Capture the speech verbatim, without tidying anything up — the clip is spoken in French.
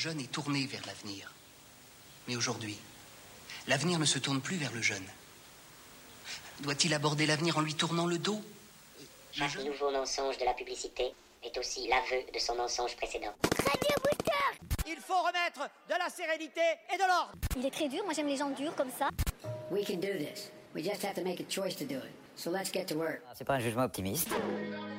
jeune est tourné vers l'avenir. Mais aujourd'hui, l'avenir ne se tourne plus vers le jeune. Doit-il aborder l'avenir en lui tournant le dos? Chaque jeune... nouveau mensonge de la publicité est aussi l'aveu de son mensonge précédent. Radio Booster! Il faut remettre de la sérénité et de l'ordre. Il est très dur, moi j'aime les gens durs comme ça. We can do this. We just have to make a choice to do it. So let's get to work. C'est pas un jugement optimiste.